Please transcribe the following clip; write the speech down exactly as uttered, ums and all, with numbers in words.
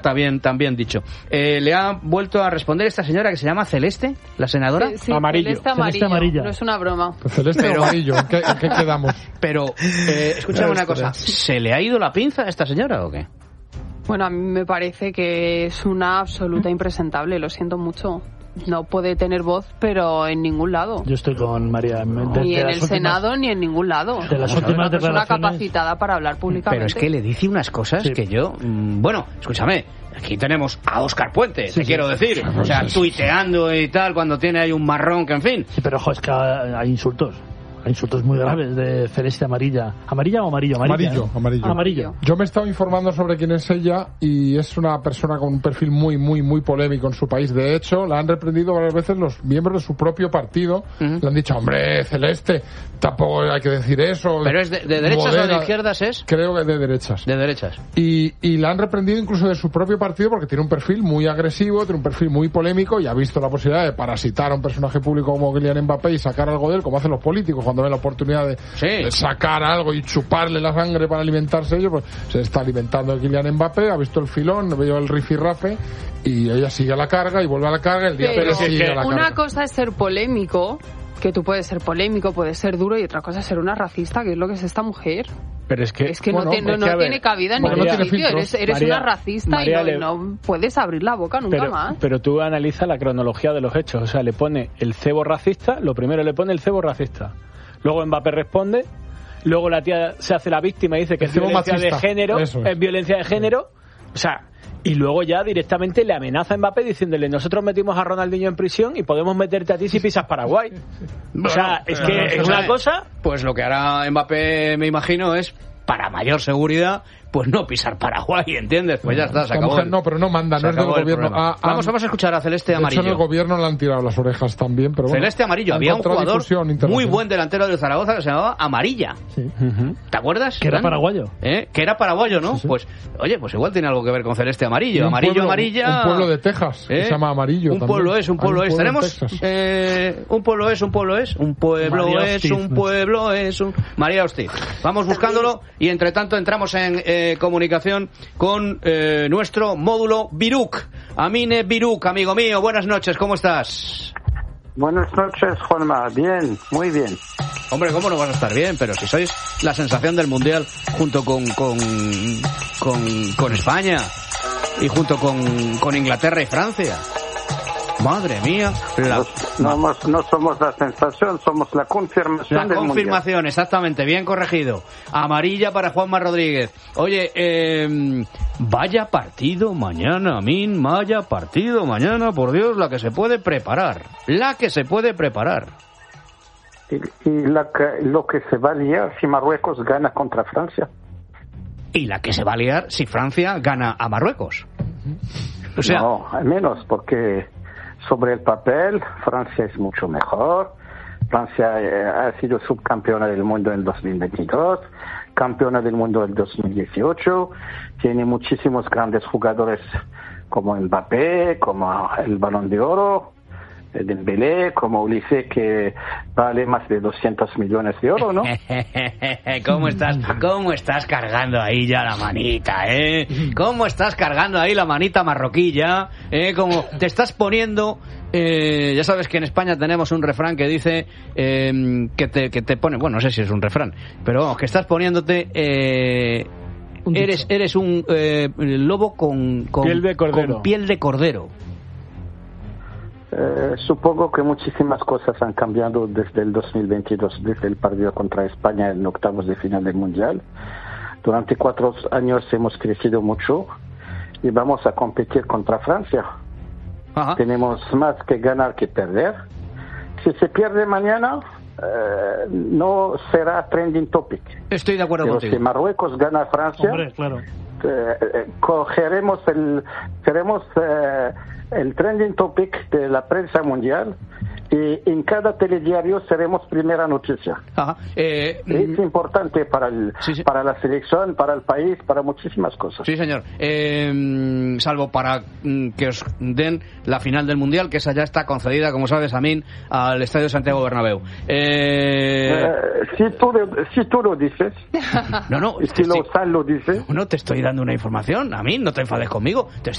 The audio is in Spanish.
También, también dicho. Eh, le ha vuelto a responder esta señora que se llama Celeste, la senadora. Sí, sí, amarillo. Celeste amarillo. Celeste amarilla. No es una broma. Pues celeste Pero- o amarillo, ¿en qué, en qué quedamos? Pero, eh, escúchame una Esto cosa. es. ¿Se le ha ido la pinza a esta señora o qué? Bueno, a mí me parece que es una absoluta impresentable, lo siento mucho. No puede tener voz, pero en ningún lado. Yo estoy con María. De, Ni de en las el últimas- Senado ni en ningún lado. De las Es últimas una persona declaraciones- capacitada para hablar públicamente. Pero es que le dice unas cosas Sí. que yo... mm, Bueno, escúchame, aquí tenemos a Óscar Puente, Sí, te sí. quiero decir. O sea, tuiteando y tal, cuando tiene ahí un marrón, que en fin. Sí, pero ojo, es que hay insultos. Hay insultos muy graves de celeste amarilla. ¿Amarilla o amarillo? Amarilla, Amarillo, ¿eh? amarillo. Ah, amarillo. Yo me he estado informando sobre quién es ella y es una persona con un perfil muy, muy, muy polémico en su país. De hecho, la han reprendido varias veces los miembros de su propio partido. Ujú. Le han dicho, hombre, Celeste, tampoco hay que decir eso. ¿Pero es de, de derechas o de Modera. izquierdas es? Creo que de derechas. De derechas. Y, y la han reprendido incluso de su propio partido porque tiene un perfil muy agresivo, tiene un perfil muy polémico y ha visto la posibilidad de parasitar a un personaje público como Kylian Mbappé y sacar algo de él, como hacen los políticos cuando ven la oportunidad de, Sí. de sacar algo y chuparle la sangre para alimentarse ellos. Pues se está alimentando de Kylian Mbappé, ha visto el filón, veo el rifirrafe y ella sigue a la carga y vuelve a la carga el día Pero que sigue a la una carga. cosa es ser polémico, que tú puedes ser polémico, puedes ser duro, y otra cosa es ser una racista, que es lo que es esta mujer. Pero es que... Es que bueno, no, tiene, es no que, a ver, tiene cabida en María- ningún no tiene sitio. filtros. Eres, eres María- una racista María y no, le- y no puedes abrir la boca nunca pero, más. pero tú analiza la cronología de los hechos. O sea, le pone el cebo racista, lo primero le pone el cebo racista. Luego Mbappé responde, luego la tía se hace la víctima y dice que El es cebo violencia machista. de género, Eso es. es violencia de género. O sea, y luego ya directamente le amenaza a Mbappé diciéndole, nosotros metimos a Ronaldinho en prisión y podemos meterte a ti si pisas Paraguay. O sea, es que es una cosa... Pues lo que hará Mbappé, me imagino, es, para mayor seguridad, pues no pisar Paraguay, ¿entiendes? Pues ya está, se La acabó. mujer el- no, pero no manda, se no es del acabó el gobierno. problema. Ah, ah, vamos, vamos a escuchar a Celeste De hecho, en el Amarillo. gobierno le han tirado las orejas también, pero bueno. Celeste Amarillo, ha había un encontrado jugador difusión muy internacional. buen delantero del Zaragoza que se llamaba Amarilla. Sí. ¿Te acuerdas? Que era Fran? paraguayo. ¿Eh? Que era paraguayo, ¿no? Sí, sí. Pues, oye, pues igual tiene algo que ver con Celeste Amarillo. Y un Amarillo, pueblo- amarilla. Un pueblo de Texas, que ¿Eh? se llama Amarillo. Un también. pueblo es, un Hay pueblo es. en Tenemos Texas. eh, un pueblo es, un pueblo es, un pueblo María es, Hostiz. un pueblo es, un... María Hostiz. Vamos buscándolo y entre tanto entramos en eh, comunicación con eh, nuestro módulo Biruk. Amine Biruk, amigo mío, buenas noches, ¿cómo estás? Buenas noches, Juanma. Bien, muy bien. Hombre, ¿cómo no vas a estar bien? Pero si sois la sensación del Mundial junto con con, con, con España y junto con, con Inglaterra y Francia. Madre mía. La, Nos- no, hemos- no somos la sensación, somos la confirmación la del confirmación, exactamente, bien corregido. Amarilla para Juanma Rodríguez. Oye, eh, vaya partido mañana, Amin, vaya partido mañana, por Dios, la que se puede preparar. La que se puede preparar. Mundial. Y, y la que- lo que se va a liar si Marruecos gana contra Francia. Y la que se va a liar si Francia gana a Marruecos. O sea, No, al menos, porque sobre el papel Francia es mucho mejor. Francia eh, ha sido subcampeona del mundo en dos mil veintidós, campeona del mundo en dos mil dieciocho, tiene muchísimos grandes jugadores como Mbappé, como el Balón de Oro, eh, Dembélé, como Ulises, que vale más de doscientos millones de oro, ¿no? ¿Cómo estás, ¿Cómo estás cargando ahí ya la manita, eh? ¿Cómo estás cargando ahí la manita marroquilla? ¿Eh? Como te estás poniendo... Eh, ya sabes que en España tenemos un refrán que dice eh, que, te, que te pone... Bueno, no sé si es un refrán, pero vamos, que estás poniéndote... Eh, Un dicho. eres eres un eh, lobo con, con, Piel de cordero. con piel de cordero. Eh, supongo que muchísimas cosas han cambiado desde el dos mil veintidós, desde el partido contra España en octavos de final del Mundial. Durante cuatro años hemos crecido mucho y vamos a competir contra Francia. Ajá. Tenemos más que ganar que perder. Si se pierde mañana, eh, no será trending topic. Estoy de acuerdo Pero contigo. si Marruecos gana a Francia, Hombre, claro. eh, eh, cogeremos el seremos eh, el trending topic de la prensa mundial y en cada telediario seremos primera noticia. Ajá. Eh, es mm, importante para el, sí, sí. para la selección, para el país, para muchísimas cosas. Sí, señor. Eh, salvo para mm, que os den la final del Mundial, que esa ya está concedida, como sabes, Amin, al Estadio Santiago Bernabéu. Eh... Eh, si, tú, si tú lo dices, no, no, si lo, lo dice, no te estoy dando una información, Amin, no te enfades conmigo. Te